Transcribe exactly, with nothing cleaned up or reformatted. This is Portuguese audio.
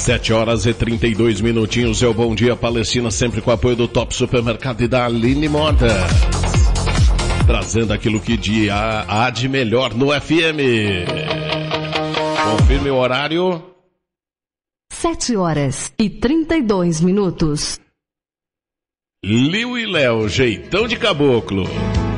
Sete horas e trinta e dois minutinhos, é o Bom Dia Palestina, sempre com o apoio do Top Supermercado e da Aline Moda. Trazendo aquilo que de, há de melhor no F M. Confirme o horário. Sete horas e trinta e dois minutos. Liu e Léo, jeitão de caboclo.